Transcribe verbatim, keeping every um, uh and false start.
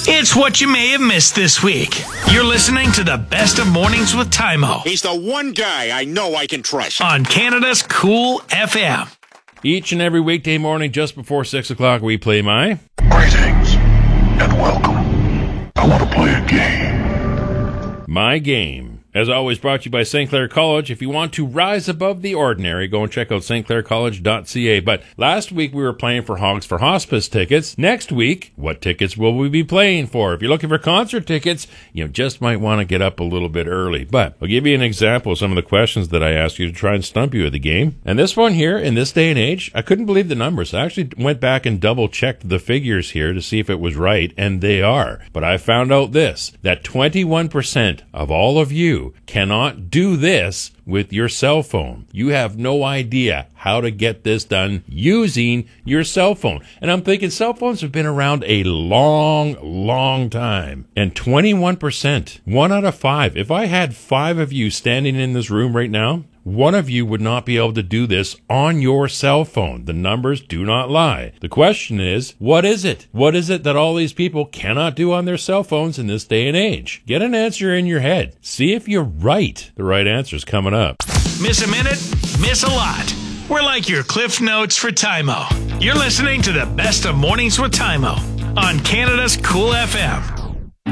It's what you may have missed this week. You're listening to the best of Mornings with Tymo He's the one guy I know I can trust. on Canada's Cool F M. Each and every weekday morning just before six o'clock, we play my... Greetings and welcome. I want to play a game. My Game. As always, brought to you by Saint Clair College. If you want to rise above the ordinary, go and check out s t clair college dot c a. But last week we were playing for Hogs for Hospice tickets. Next week, what tickets will we be playing for? If you're looking for concert tickets, you just might want to get up a little bit early. But I'll give you an example of some of the questions that I asked you to try and stump you at the game. And this one here, in this day and age, I couldn't believe the numbers. I actually went back and double-checked the figures here to see if it was right, and they are. But I found out this, that twenty-one percent of all of you cannot do this with your cell phone. You have no idea how to get this done using your cell phone. And I'm thinking cell phones have been around a long, long time. And twenty-one percent, one out of five. If I had five of you standing in this room right now, one of you would not be able to do this on your cell phone. The numbers do not lie. The question is, what is it? What is it that all these people cannot do on their cell phones in this day and age? Get an answer in your head. See if you're right. The right answer is coming up. Miss a minute, miss a lot. We're like your Cliff Notes for Tymo. You're listening to the best of Mornings with Tymo on Canada's Cool F M.